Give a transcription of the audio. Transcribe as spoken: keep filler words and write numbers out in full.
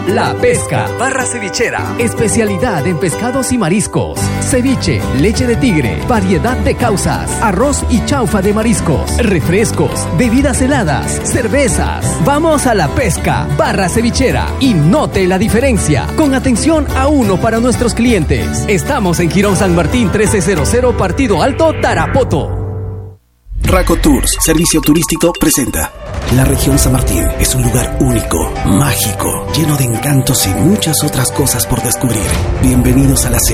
La Pesca, barra cevichera. Especialidad en pescados y mariscos. Ceviche, leche de tigre, variedad de causas, arroz y chaufa de mariscos, refrescos, bebidas heladas, cervezas. Vamos a La Pesca, barra cevichera y note la diferencia. Con atención a uno para nuestros clientes. Estamos en Jirón San Martín trece cero cero, Partido Alto, Tarapoto. Raco Tours, servicio turístico, presenta. La región San Martín es un lugar único, mágico, lleno de encantos y muchas otras cosas por descubrir. Bienvenidos a la